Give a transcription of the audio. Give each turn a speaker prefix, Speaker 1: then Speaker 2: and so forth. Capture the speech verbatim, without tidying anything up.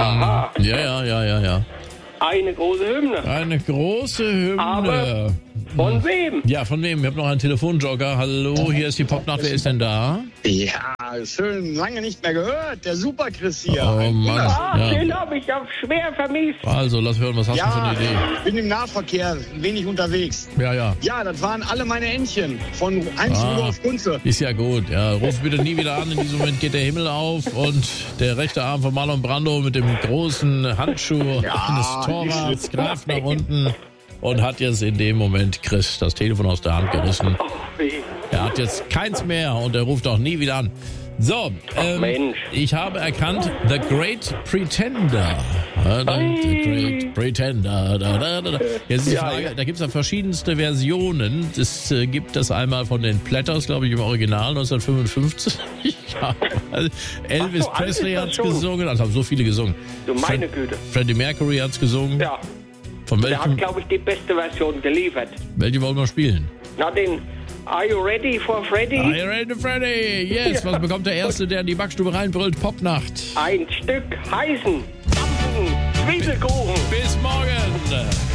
Speaker 1: Aha.
Speaker 2: Ja, ja, ja, ja, ja.
Speaker 1: Eine große Hymne.
Speaker 2: Eine große Hymne.
Speaker 1: Aber von wem?
Speaker 2: Ja, von wem? Wir haben noch einen Telefonjoker. Hallo, hier ist die Popnacht. Wer ist denn da?
Speaker 3: Ja, schön lange nicht mehr gehört. Der Super-Chris hier.
Speaker 2: Oh Mann.
Speaker 1: Ah,
Speaker 2: Ja.
Speaker 1: den habe ich auch schwer vermisst.
Speaker 2: Also, lass hören, was hast du für
Speaker 3: Ja,
Speaker 2: eine Idee?
Speaker 3: bin im Nahverkehr, wenig unterwegs.
Speaker 2: Ja, ja.
Speaker 3: Ja, das waren alle meine Entchen von Heinz
Speaker 2: Ah.
Speaker 3: Rudolf Kunze.
Speaker 2: Ist ja gut. Ja, ruf bitte nie wieder an. In diesem Moment geht der Himmel auf und der rechte Arm von Marlon Brando mit dem großen Handschuh
Speaker 3: Ja,
Speaker 2: eines Torwarts greift nach unten und hat jetzt in dem Moment Chris das Telefon aus der Hand gerissen.
Speaker 1: Oh, weh.
Speaker 2: Er hat jetzt keins mehr und er ruft auch nie wieder an. So, ähm,
Speaker 1: Mensch.
Speaker 2: ich habe erkannt, The Great Pretender. Ja, The Great Pretender. Da, da, da. Jetzt ist die
Speaker 1: Ja,
Speaker 2: Frage,
Speaker 1: ja.
Speaker 2: da gibt es ja verschiedenste Versionen. Es äh, gibt das einmal von den Platters, glaube ich, im Original neunzehnhundertfünfundfünfzig. Ja, also Elvis
Speaker 1: Ach so, alt
Speaker 2: Presley
Speaker 1: ist das
Speaker 2: hat es
Speaker 1: schon.
Speaker 2: gesungen, also haben so viele gesungen.
Speaker 1: Du meine
Speaker 2: Fred-
Speaker 1: Güte.
Speaker 2: Freddie Mercury hat es gesungen.
Speaker 1: Ja,
Speaker 2: Von
Speaker 1: der hat,
Speaker 2: welchem,
Speaker 1: glaube ich, die beste Version geliefert.
Speaker 2: welche wollen wir spielen?
Speaker 1: Na, den Are You Ready for Freddy?
Speaker 2: Are you ready, Freddy? Yes, was bekommt der Erste, der in die Backstube reinbrüllt? Popnacht.
Speaker 1: Ein Stück heißen, Dampfen, Zwiebelkuchen.
Speaker 2: Bis morgen.